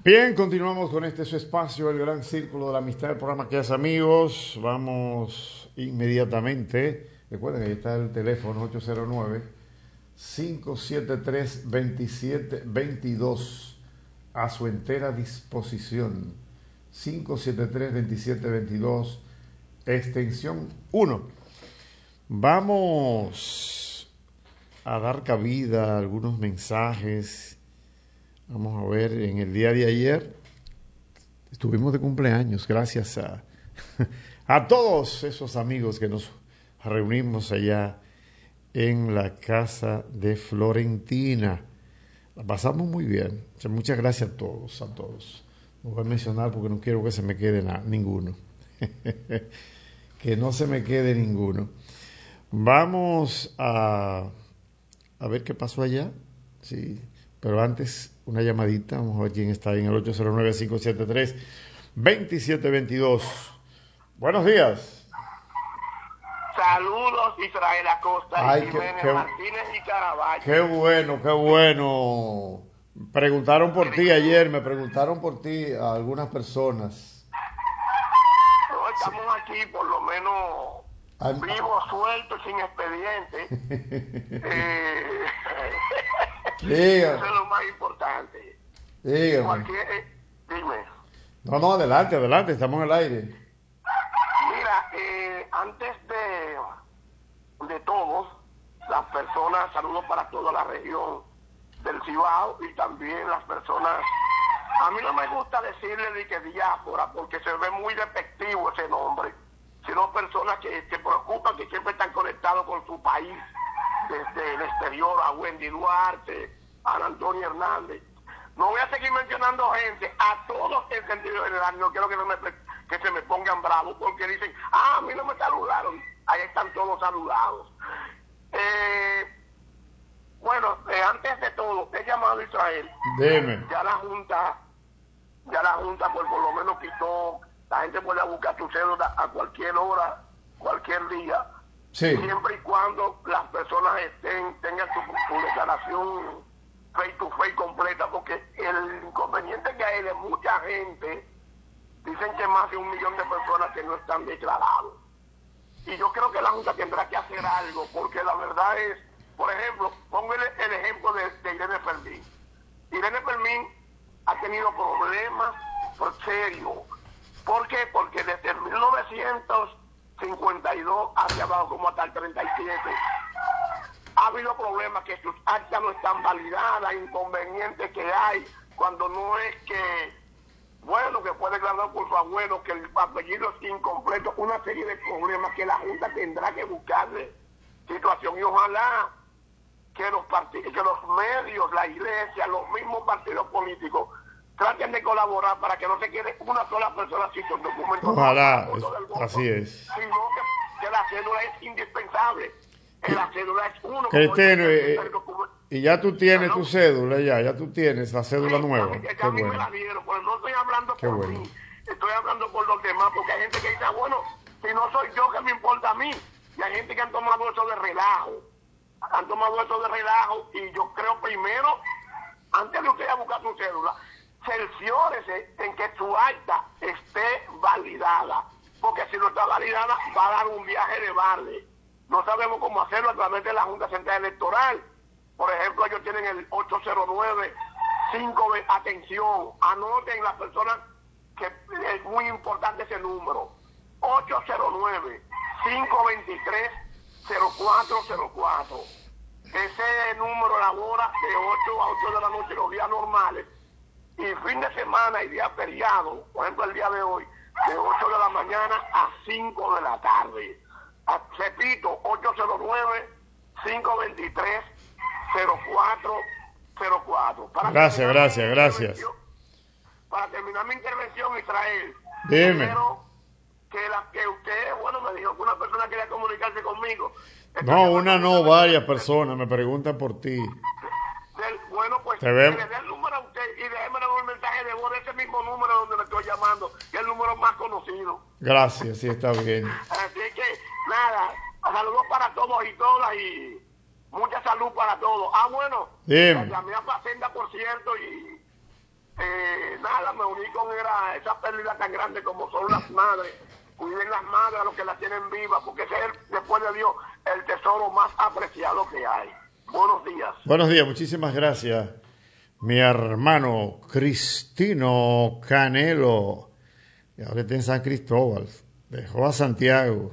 Bien, continuamos con este su espacio, el Gran Círculo de la Amistad, el programa que es amigos. Vamos inmediatamente. Recuerden que ahí está el teléfono 809-573-2722 a su entera disposición. 573-2722, extensión 1. Vamos a dar cabida a algunos mensajes. Vamos a ver, en el día de ayer estuvimos de cumpleaños, gracias a todos esos amigos que nos reunimos allá en la casa de Florentina. La pasamos muy bien. Muchas gracias a todos, a todos. No voy a mencionar porque no quiero que se me quede ninguno. Que no se me quede ninguno. Vamos a ver qué pasó allá. Sí. Pero antes, una llamadita. Vamos a ver quién está ahí en el 809-573-2722. Buenos días. Saludos, Israel Acosta y Jiménez Martínez y Caraballo. Qué bueno, qué bueno. Preguntaron por ti ayer, me preguntaron por ti a algunas personas. No, estamos aquí por lo menos vivos, sueltos, sin expediente. Eso es lo más importante. Dígame. Dime. No, adelante, estamos en el aire. Mira, antes de todo, las personas, saludos para toda la región del Cibao y también las personas, a mí no me gusta decirle de que diáspora porque se ve muy despectivo ese nombre, sino personas que se preocupan, que siempre están conectados con su país, desde el exterior, a Wendy Duarte, a Antonio Hernández. No voy a seguir mencionando gente, a todos en sentido general, no quiero que se me pongan bravos porque dicen, a mí no me saludaron, ahí están todos saludados. Bueno, antes de todo, he llamado a Israel. Dime. Ya la Junta pues por lo menos quitó, la gente puede buscar tu cédula a cualquier hora, cualquier día, sí, siempre y cuando las personas tengan su declaración face to face completa, porque el inconveniente que hay de mucha gente, dicen que más de 1 millón de personas que no están declarados. Y yo creo que la Junta tendrá que hacer algo, porque la verdad es, por ejemplo, pongo el ejemplo de Irene Fermín. Irene Fermín ha tenido problemas serios. ¿Por qué? Porque desde el 1952 hacia abajo, como hasta el 37, ha habido problemas que sus actas no están validadas, inconvenientes que hay, cuando no es que, bueno, que fue declarado por su abuelo, que el apellido es incompleto, una serie de problemas que la Junta tendrá que buscarle situación, y ojalá que los medios, la iglesia, los mismos partidos políticos traten de colaborar para que no se quede una sola persona sin sus documentos. Ojalá, así es. Sino que la cédula es indispensable. La cédula es uno. Y ya tú tienes tu cédula, ya tú tienes la cédula nueva. Ya a mí me la dieron, pero no estoy hablando por mí, estoy hablando por los demás, porque hay gente que dice, bueno, si no soy yo, ¿qué me importa a mí? Y hay gente que han tomado eso de relajo. Y yo creo primero, antes de usted a buscar su cédula, cerciórese en que su acta esté validada, porque si no está validada va a dar un viaje de balde. No sabemos cómo hacerlo a través de la Junta Central Electoral. Por ejemplo, ellos tienen el 809-5, atención, anoten las personas, que es muy importante ese número, 809-523-0404. Ese número labora de 8 a 8 de la noche los días normales, y fin de semana y día feriado, por ejemplo el día de hoy, de 8 de la mañana a 5 de la tarde. Repito, 809-523-0404. Gracias. Para terminar mi intervención, Israel, dime. Que usted, bueno, me dijo que una persona quería comunicarse conmigo. Varias personas me preguntan por ti. Bueno, pues le dé el número a usted y déjeme un mensaje de voz de ese mismo número donde le estoy llamando, que es el número más conocido. Gracias, sí, está bien. Así que, nada, saludos para todos y todas y mucha salud para todos. Bueno, dime. llamé a Facenda, por cierto, y nada, me uní con esa pérdida tan grande como son las madres. Cuiden las madres a los que las tienen vivas, porque ese es, después de Dios, el tesoro más apreciado que hay. Buenos días. Buenos días, muchísimas gracias. Mi hermano Cristino Canelo, y ahora está en San Cristóbal, dejó a Santiago.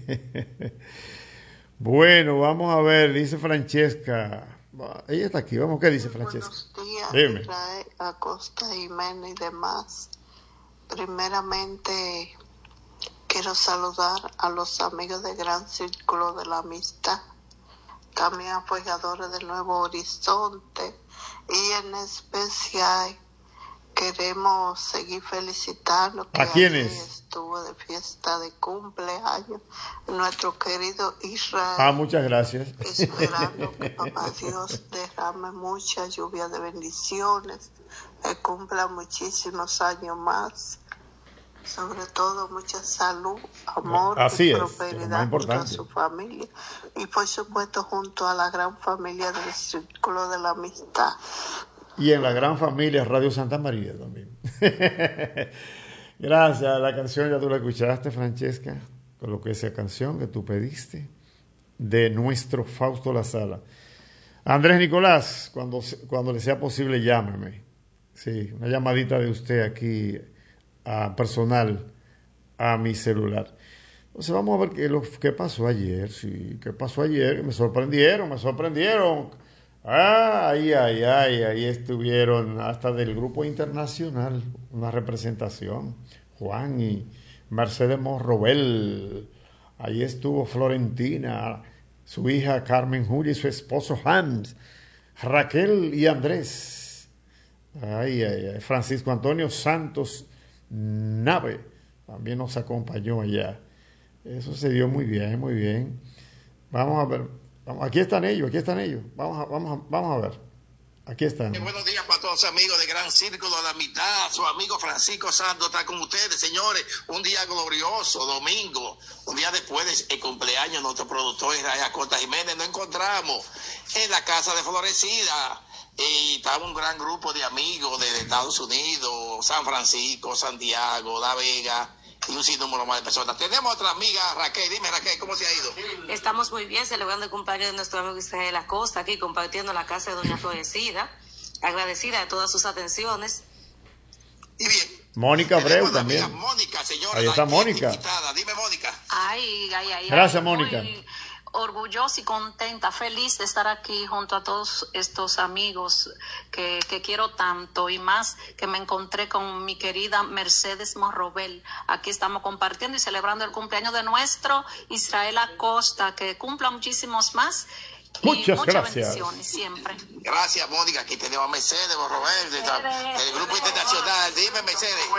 Bueno, vamos a ver, dice Francesca. Ella está aquí, vamos, ¿qué dice Francesca? Buenos días, Dime. Israel, Acosta, Jiménez y demás. Primeramente, quiero saludar a los amigos del Gran Círculo de la Amistad, también apoyadores del Nuevo Horizonte, y en especial queremos seguir felicitando que ¿A quiénes? ayer estuvo de fiesta de cumpleaños nuestro querido Israel. Muchas gracias. Esperando que Papá Dios derrame mucha lluvia de bendiciones, que cumpla muchísimos años más, sobre todo mucha salud, amor Así y es, lo más prosperidad junto a importante. su familia y por supuesto junto a la gran familia del Círculo de la Amistad. Y en la gran familia Radio Santa María también. Gracias. La canción ya tú la escuchaste, Francesca. Coloqué esa canción que tú pediste de nuestro Fausto La Sala. Andrés Nicolás, cuando le sea posible, llámeme. Sí, una llamadita de usted aquí personal a mi celular. Entonces vamos a ver qué pasó ayer. Sí, qué pasó ayer. Me sorprendieron. Ahí estuvieron hasta del grupo internacional, una representación, Juan y Mercedes Morrobel, ahí estuvo Florentina, su hija Carmen Julia y su esposo Hans, Raquel y Andrés, Francisco Antonio Santos Nave, también nos acompañó allá, eso se dio muy bien, vamos a ver. Aquí están ellos. Vamos a ver. Aquí están. Buenos días para todos los amigos de Gran Círculo de la Amistad. Su amigo Francisco Santos está con ustedes, señores. Un día glorioso, domingo. Un día después del cumpleaños de nuestro productor Israel Acosta Jiménez. Nos encontramos en la casa de Florecida. Y estaba un gran grupo de amigos de Estados Unidos, San Francisco, Santiago, La Vega y un sinnúmero más de personas. Tenemos otra amiga, Raquel. Dime, Raquel, ¿cómo se ha ido? Estamos muy bien celebrando el cumpleaños de nuestro amigo Israel Acosta, aquí compartiendo la casa de Doña Florecida, agradecida de todas sus atenciones. Y bien. Mónica Abreu también. Mónica, señora. Ahí está Mónica. Dime, Mónica. Ay. Gracias, Mónica. Muy orgullosa y contenta, feliz de estar aquí junto a todos estos amigos que quiero tanto, y más que me encontré con mi querida Mercedes Morrobel. Aquí estamos compartiendo y celebrando el cumpleaños de nuestro Israel Acosta, que cumpla muchísimos más. Muchas gracias. Bendiciones siempre. Gracias, Mónica. Aquí tenemos a Mercedes Morrobel del Grupo Internacional. Dime, Mercedes.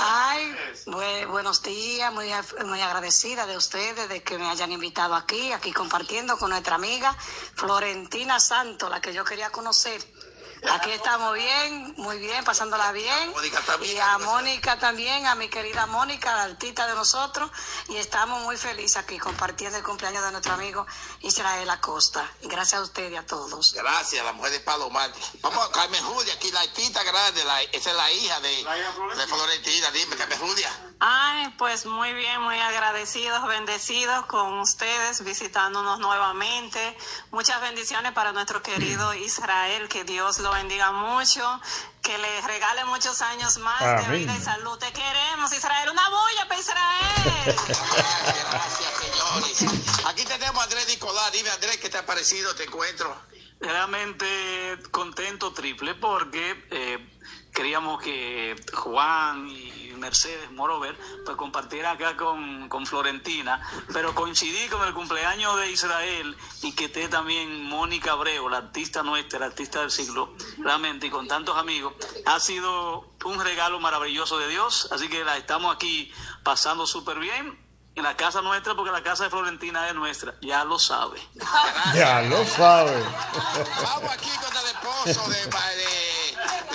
Buenos días, muy agradecida de ustedes de que me hayan invitado aquí compartiendo con nuestra amiga Florentina Santos, la que yo quería conocer. Aquí estamos bien, muy bien, pasándola bien. Y a Mónica también, a mi querida Mónica, la artista de nosotros. Y estamos muy felices aquí compartiendo el cumpleaños de nuestro amigo Israel Acosta. Y gracias a ustedes y a todos. Gracias, la mujer de Palomar. Vamos a Carmen Julia, aquí la artista grande, esa es la hija de Florentina. Dime, Carmen Julia. Ay, pues muy bien, muy agradecidos, bendecidos con ustedes, visitándonos nuevamente. Muchas bendiciones para nuestro querido Israel, que Dios lo bendiga mucho, que le regale muchos años más de vida y salud. Te queremos, Israel. Una bulla para Israel. Gracias, señores. Aquí tenemos a Andrés Nicolás. Dime, Andrés, ¿qué te ha parecido? Te encuentro. Realmente contento triple porque queríamos que Juan y Mercedes Morover pues compartieran acá con Florentina, pero coincidí con el cumpleaños de Israel y que esté también Mónica Abreu, la artista nuestra, la artista del siglo, realmente, y con tantos amigos, ha sido un regalo maravilloso de Dios, así que la estamos aquí pasando súper bien en la casa nuestra, porque la casa de Florentina es nuestra, ya lo sabe. Gracias. Ya lo sabe. Vamos aquí con el esposo de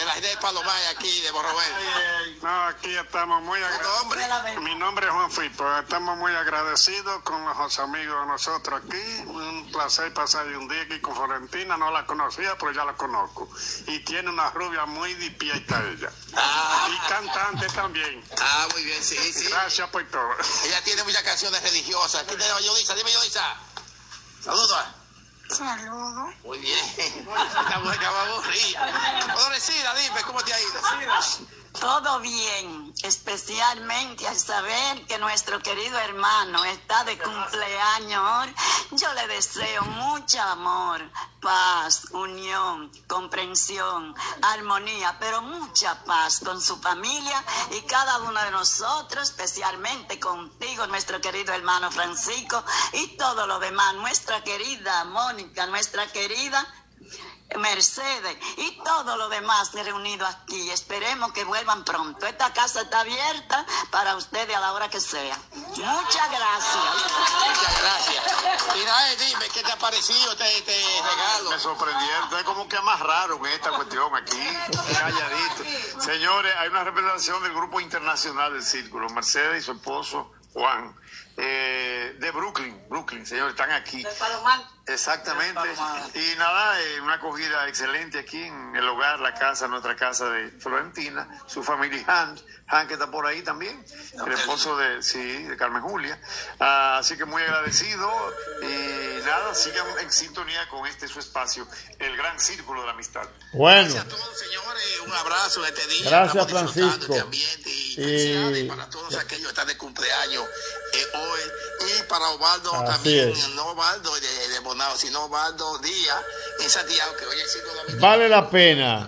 Palomay aquí de Morrobel. No, aquí estamos muy agradecidos. Mi nombre es Juan Fito. Estamos muy agradecidos con los amigos de nosotros aquí. Un placer pasar un día aquí con Florentina. No la conocía, pero ya la conozco. Y tiene una rubia muy dispieta ella. Y cantante también. Muy bien, sí. Gracias por todo. Ella tiene muchas canciones religiosas. ¿Qué te llama Yodisa? Dime, Yodisa. Saludos. Saludos. Muy bien. Esta mujer que va aburrida. Florencina, dime, ¿cómo te ha ido? Todo bien, especialmente al saber que nuestro querido hermano está de cumpleaños. Yo le deseo mucho amor, paz, unión, comprensión, armonía, pero mucha paz con su familia y cada uno de nosotros, especialmente contigo, nuestro querido hermano Francisco, y todo lo demás, nuestra querida Mónica, nuestra querida Mercedes y todo lo demás reunido aquí. Esperemos que vuelvan pronto. Esta casa está abierta para ustedes a la hora que sea. Muchas gracias. Muchas gracias. Mira, dime, ¿qué te ha parecido este regalo? Me sorprendieron. Es como que más raro en esta cuestión aquí. Calladito. Señores, hay una representación del grupo internacional del Círculo. Mercedes y su esposo Juan. De Brooklyn, señores, están aquí. De Palomar. Exactamente. Y nada, una acogida excelente aquí en el hogar, la casa, nuestra casa de Florentina, su familia Han que está por ahí también, el esposo de Carmen Julia. Así que muy agradecido y nada, sigan en sintonía con su espacio, el Gran Círculo de la Amistad. Bueno. Gracias a todos, señores, un abrazo en este día. Gracias, Francisco. Este ambiente y felicidades para todos aquellos que están de cumpleaños hoy. Y para Osvaldo Así también, es. no Osvaldo de Bonao, sino Osvaldo Díaz en Santiago, que hoy es el 5 de la mitad. Vale la pena.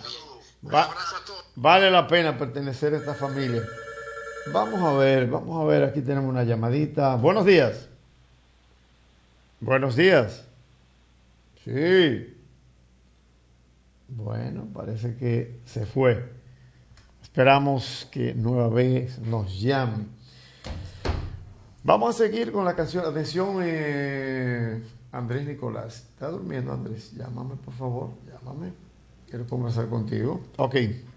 Vale la pena pertenecer a esta familia. Vamos a ver, aquí tenemos una llamadita. Buenos días. Buenos días. Sí. Bueno, parece que se fue. Esperamos que nueva vez nos llame. Vamos a seguir con la canción. Atención, Andrés Nicolás. ¿Está durmiendo, Andrés? Llámame, por favor. Llámame. Quiero conversar contigo. Ok.